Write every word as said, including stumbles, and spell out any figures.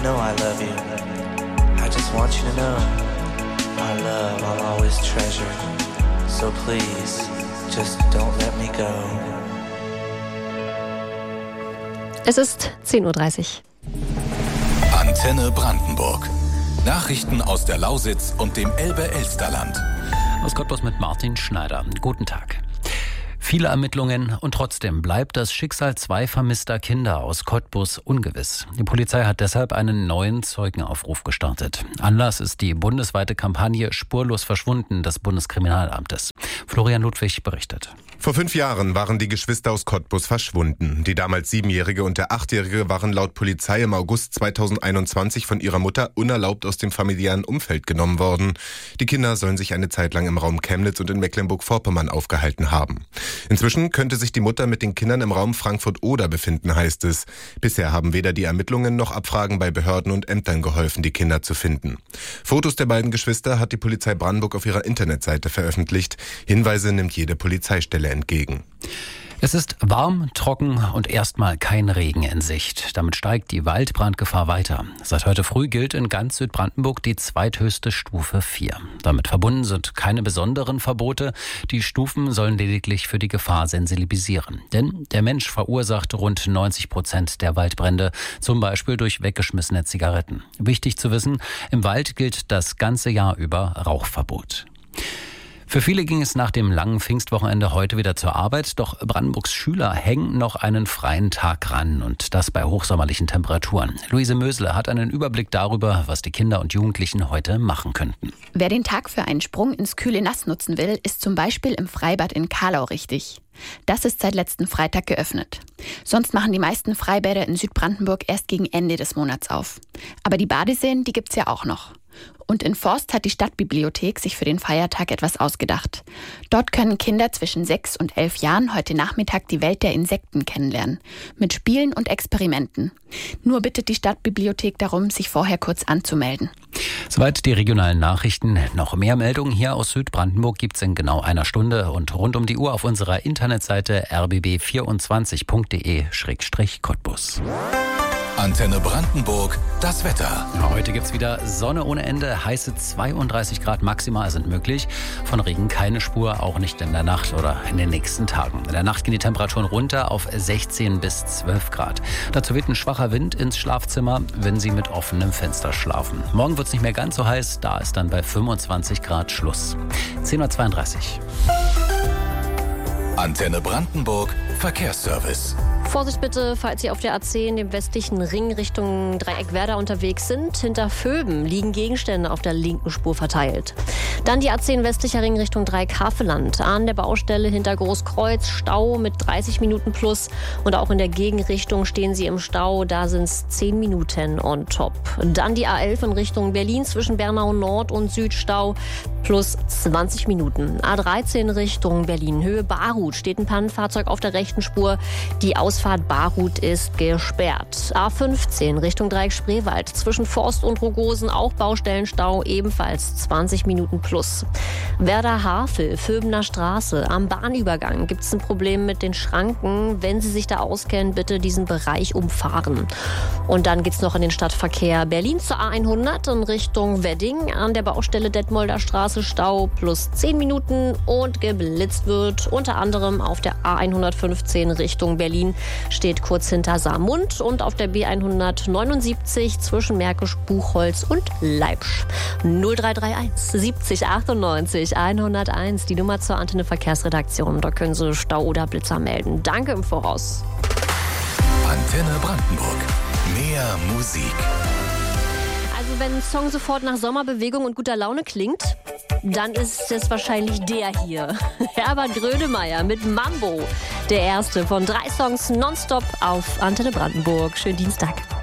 know I love you. I just want you to know our love I'll always treasure. So please, just don't let me go. Es ist zehn Uhr dreißig. Antenne Brandenburg. Nachrichten aus der Lausitz und dem Elbe-Elsterland. Aus Cottbus mit Martin Schneider. Guten Tag. Viele Ermittlungen und trotzdem bleibt das Schicksal zwei vermisster Kinder aus Cottbus ungewiss. Die Polizei hat deshalb einen neuen Zeugenaufruf gestartet. Anlass ist die bundesweite Kampagne Spurlos verschwunden des Bundeskriminalamtes. Florian Ludwig berichtet. Vor fünf Jahren waren die Geschwister aus Cottbus verschwunden. Die damals Siebenjährige und der Achtjährige waren laut Polizei im August zweitausendeinundzwanzig von ihrer Mutter unerlaubt aus dem familiären Umfeld genommen worden. Die Kinder sollen sich eine Zeit lang im Raum Chemnitz und in Mecklenburg-Vorpommern aufgehalten haben. Inzwischen könnte sich die Mutter mit den Kindern im Raum Frankfurt-Oder befinden, heißt es. Bisher haben weder die Ermittlungen noch Abfragen bei Behörden und Ämtern geholfen, die Kinder zu finden. Fotos der beiden Geschwister hat die Polizei Brandenburg auf ihrer Internetseite veröffentlicht. Hinweise nimmt jede Polizeistelle entgegen. Es ist warm, trocken und erstmal kein Regen in Sicht. Damit steigt die Waldbrandgefahr weiter. Seit heute früh gilt in ganz Südbrandenburg die zweithöchste Stufe vier. Damit verbunden sind keine besonderen Verbote. Die Stufen sollen lediglich für die Gefahr sensibilisieren. Denn der Mensch verursacht rund neunzig Prozent der Waldbrände, zum Beispiel durch weggeschmissene Zigaretten. Wichtig zu wissen, im Wald gilt das ganze Jahr über Rauchverbot. Für viele ging es nach dem langen Pfingstwochenende heute wieder zur Arbeit, doch Brandenburgs Schüler hängen noch einen freien Tag ran und das bei hochsommerlichen Temperaturen. Luise Mösle hat einen Überblick darüber, was die Kinder und Jugendlichen heute machen könnten. Wer den Tag für einen Sprung ins kühle Nass nutzen will, ist zum Beispiel im Freibad in Kahlau richtig. Das ist seit letzten Freitag geöffnet. Sonst machen die meisten Freibäder in Südbrandenburg erst gegen Ende des Monats auf. Aber die Badeseen, die gibt's ja auch noch. Und in Forst hat die Stadtbibliothek sich für den Feiertag etwas ausgedacht. Dort können Kinder zwischen sechs und elf Jahren heute Nachmittag die Welt der Insekten kennenlernen. Mit Spielen und Experimenten. Nur bittet die Stadtbibliothek darum, sich vorher kurz anzumelden. Soweit die regionalen Nachrichten. Noch mehr Meldungen hier aus Südbrandenburg gibt's in genau einer Stunde und rund um die Uhr auf unserer Internetseite r b b vierundzwanzig punkt d e Schrägstrich Cottbus. Antenne Brandenburg, das Wetter. Heute gibt's wieder Sonne ohne Ende. Heiße zweiunddreißig Grad maximal sind möglich. Von Regen keine Spur, auch nicht in der Nacht oder in den nächsten Tagen. In der Nacht gehen die Temperaturen runter auf sechzehn bis zwölf Grad. Dazu weht ein schwacher Wind ins Schlafzimmer, wenn Sie mit offenem Fenster schlafen. Morgen wird's nicht mehr ganz so heiß, da ist dann bei fünfundzwanzig Grad Schluss. zehn Uhr zweiunddreißig. Antenne Brandenburg, Verkehrsservice. Vorsicht bitte, falls Sie auf der A zehn, dem westlichen Ring Richtung Dreieckwerder unterwegs sind. Hinter Vöben liegen Gegenstände auf der linken Spur verteilt. Dann die A zehn westlicher Ring Richtung Dreieck-Havelland. An der Baustelle hinter Großkreuz Stau mit dreißig Minuten plus. Und auch in der Gegenrichtung stehen Sie im Stau. Da sind es zehn Minuten on top. Dann die A elf in Richtung Berlin zwischen Bernau Nord und Südstau plus zwanzig Minuten. A dreizehn Richtung Berlin Höhe Barut steht ein Pannenfahrzeug auf der rechten Spur. Die Ausfahrt Barut ist gesperrt. A fünfzehn Richtung Dreieck Spreewald zwischen Forst und Rogosen auch Baustellenstau, ebenfalls zwanzig Minuten plus. Werder Havel, Vöbener Straße. Am Bahnübergang gibt es ein Problem mit den Schranken. Wenn Sie sich da auskennen, bitte diesen Bereich umfahren. Und dann geht es noch in den Stadtverkehr Berlin zur A hundert in Richtung Wedding. An der Baustelle Detmolder Straße Stau plus zehn Minuten und geblitzt wird unter anderem auf der A hundertfünfzehn Richtung Berlin. Steht kurz hinter Saarmund und auf der B hundertneunundsiebzig zwischen Märkisch, Buchholz und Leipzig. null drei drei eins siebzig achtundneunzig hunderteins, die Nummer zur Antenne Verkehrsredaktion. Da können Sie Stau oder Blitzer melden. Danke im Voraus. Antenne Brandenburg. Mehr Musik. Also wenn ein Song sofort nach Sommerbewegung und guter Laune klingt, dann ist es wahrscheinlich der hier. Herbert Grönemeyer mit Mambo. Der erste von drei Songs nonstop auf Antenne Brandenburg. Schönen Dienstag.